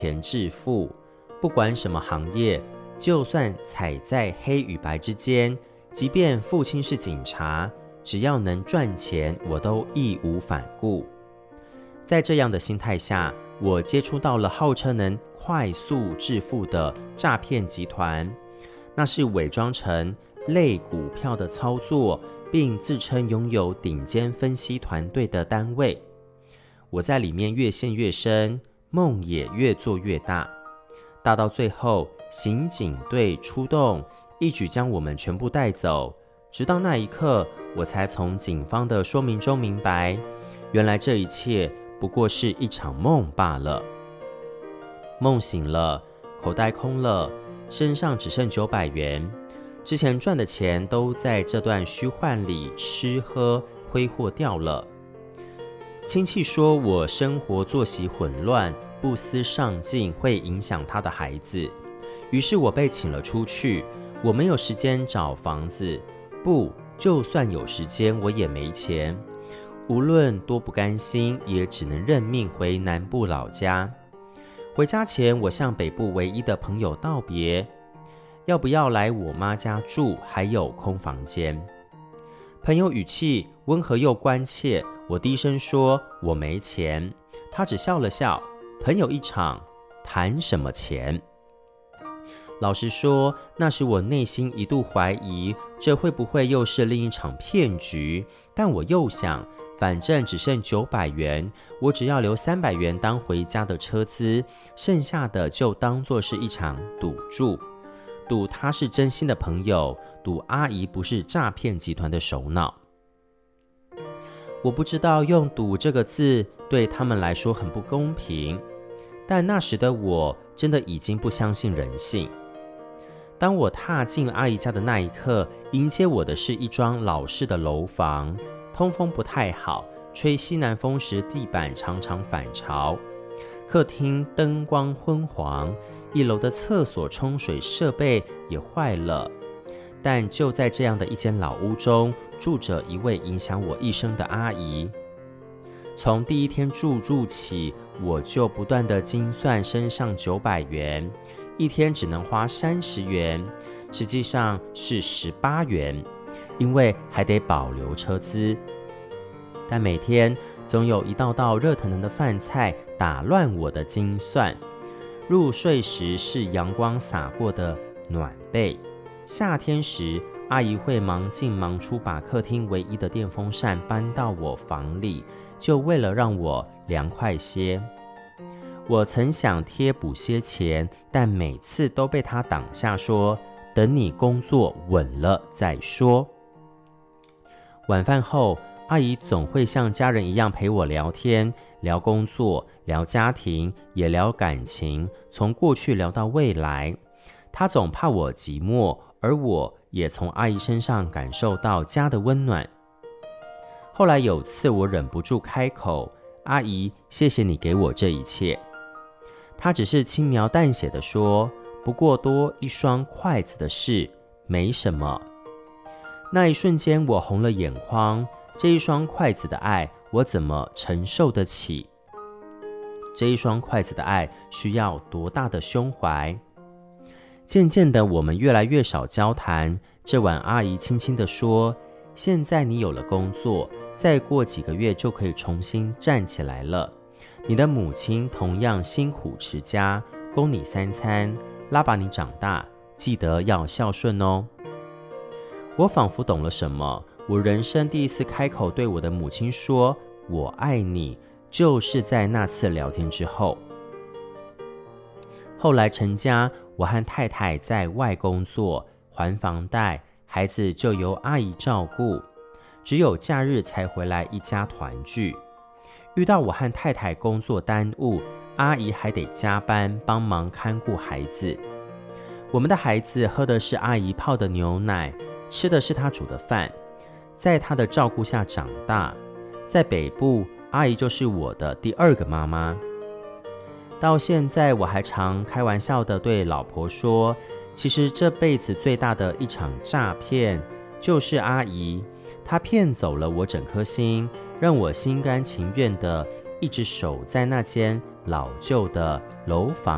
钱致富，不管什么行业，就算踩在黑与白之间，即便父亲是警察，只要能赚钱，我都义无反顾。在这样的心态下，我接触到了号称能快速致富的诈骗集团，那是伪装成类股票的操作，并自称拥有顶尖分析团队的单位。我在里面越陷越深，梦也越做越大，大到最后刑警队出动，一举将我们全部带走。直到那一刻，我才从警方的说明中明白，原来这一切不过是一场梦罢了。梦醒了，口袋空了，身上只剩900元，之前赚的钱都在这段虚幻里吃喝挥霍掉了。亲戚说我生活作息混乱，不思上进，会影响他的孩子，于是我被请了出去。我没有时间找房子，不，就算有时间，我也没钱。无论多不甘心，也只能认命回南部老家。回家前，我向北部唯一的朋友道别，要不要来我妈家住，还有空房间。朋友语气温和又关切，我低声说我没钱，他只笑了笑，朋友一场，谈什么钱？老实说，那时我内心一度怀疑，这会不会又是另一场骗局？但我又想，反正只剩900元，我只要留300元当回家的车资，剩下的就当作是一场赌注。赌他是真心的朋友，赌阿姨不是诈骗集团的首脑。我不知道用赌这个字对他们来说很不公平，但那时的我真的已经不相信人性。当我踏进阿姨家的那一刻，迎接我的是一幢老式的楼房，通风不太好，吹西南风时地板常常反潮，客厅灯光昏黄，1楼的厕所冲水设备也坏了。但就在这样的一间老屋中，住着一位影响我一生的阿姨。从第一天入住起，我就不断地精算身上900元，一天只能花30元，实际上是18元，因为还得保留车资。但每天总有一道道热腾腾的饭菜打乱我的精算。入睡时是阳光洒过的暖被，夏天时阿姨会忙进忙出，把客厅唯一的电风扇搬到我房里，就为了让我凉快些。我曾想贴补些钱，但每次都被她挡下，说等你工作稳了再说。晚饭后，阿姨总会像家人一样陪我聊天，聊工作，聊家庭，也聊感情，从过去聊到未来。她总怕我寂寞，而我也从阿姨身上感受到家的温暖。后来有次我忍不住开口，阿姨，谢谢你给我这一切。她只是轻描淡写地说，不过多一双筷子的事，没什么。那一瞬间我红了眼眶，这一双筷子的爱，我怎么承受得起？这一双筷子的爱需要多大的胸怀？渐渐的，我们越来越少交谈。这晚，阿姨轻轻地说：“现在你有了工作，再过几个月就可以重新站起来了。你的母亲同样辛苦持家，供你3餐，拉拔你长大，记得要孝顺哦。”我仿佛懂了什么。我人生第一次开口对我的母亲说“我爱你”，就是在那次聊天之后。后来成家，我和太太在外工作，还房贷，孩子就由阿姨照顾，只有假日才回来一家团聚。遇到我和太太工作耽误，阿姨还得加班帮忙看顾孩子。我们的孩子喝的是阿姨泡的牛奶，吃的是她煮的饭，在她的照顾下长大。在北部，阿姨就是我的第2个妈妈。到现在，我还常开玩笑地对老婆说，其实这辈子最大的一场诈骗就是阿姨，她骗走了我整颗心，让我心甘情愿地一直守在那间老旧的楼房